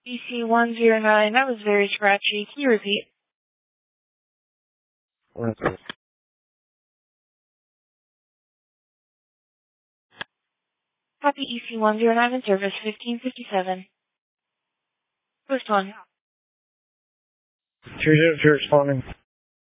EC109, that was very scratchy. Can you repeat? Copy EC109 in service, 1557. Post 1. Cheers, responding.